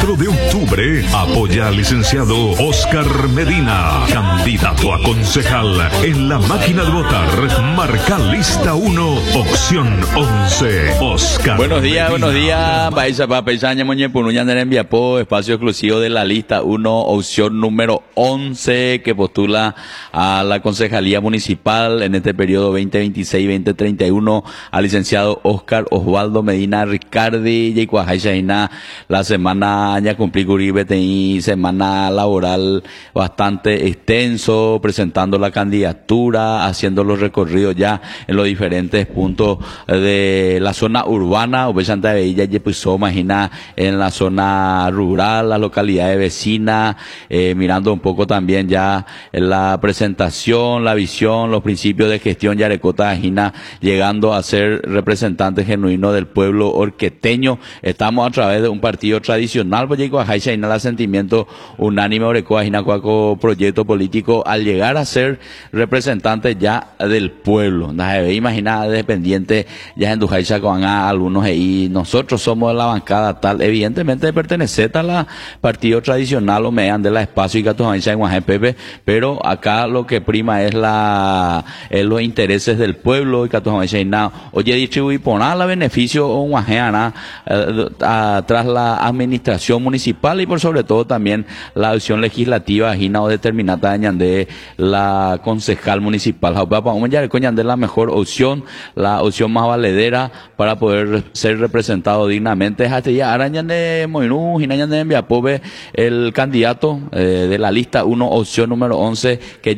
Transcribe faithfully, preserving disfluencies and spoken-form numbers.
cuatro de octubre, apoya al licenciado Oscar Medina, candidato a concejal. En la máquina de votar, marca lista uno, opción once, Oscar Buenos días, Medina. buenos días. Paisa pa paisaña moñe punuña Nerembiapó, espacio exclusivo de la lista uno, opción número once, que postula a la concejalía municipal en este periodo veinte veintiséis veinte treinta y uno al licenciado Oscar Osvaldo Medina Ricardi. Y Cuajaina, la semana ya cumplí Curibe, tení semana laboral bastante extenso, presentando la candidatura, haciendo los recorridos ya en los diferentes puntos de la zona urbana, o Santa Bella, Yepizó, imagina, en la zona rural, las localidades vecinas, eh, mirando un poco también ya la presentación, la visión, los principios de gestión Yarecota Ajina, llegando a ser representante genuino del pueblo orqueteño. Estamos a través de un partido tradicional, pues llegó a Jaina el sentimiento unánime Orecoa Ajina Cuaco proyecto político al llegar a ser representante ya del pueblo. Imagina, dependiente ya en Dujaicha con algunos y nosotros somos de la bancada tal, evidentemente pertenece a la partido tradicional o mean de la espacio y Catujaincha en Guajepepe, pero acá lo que prima es la es los intereses del pueblo y Catujaincha. Oye, distribuir por nada beneficio o Guajeana eh, tras la administración municipal y por sobre todo también la acción legislativa Gina o determinada de la concejal municipal. De la mejor opción, la opción más valedera para poder ser representado dignamente. Hasta ya arañan de Moinú, Ginañan de Enviapove, el candidato eh, de la lista uno, opción número once, que